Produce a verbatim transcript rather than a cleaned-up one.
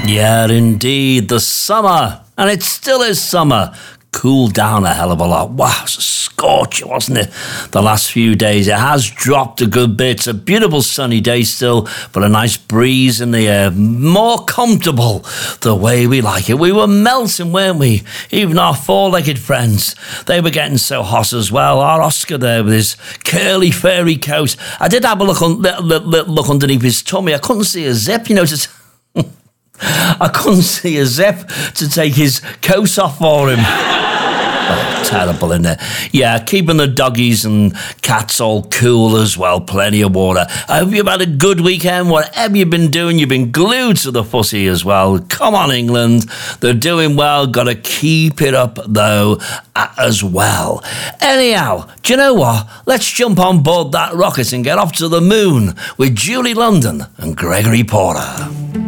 Yeah, indeed, the summer. And it still is summer. Cooled down a hell of a lot. Wow, it was a scorcher, wasn't it? The last few days. It has dropped a good bit. It's a beautiful sunny day still, but a nice breeze in the air. More comfortable the way we like it. We were melting, weren't we? Even our four-legged friends. They were getting so hot as well. Our Oscar there with his curly, furry coat. I did have a look, on, look, look underneath his tummy. I couldn't see a zip, you know, to... I couldn't see a zip to take his coat off for him. Oh, terrible, isn't it? Yeah, keeping the doggies and cats all cool as well. Plenty of water. I hope you've had a good weekend. Whatever you've been doing, you've been glued to the footy as well. Come on, England. They're doing well. Got to keep it up, though, as well. Anyhow, do you know what? Let's jump on board that rocket and get off to the moon with Julie London and Gregory Porter.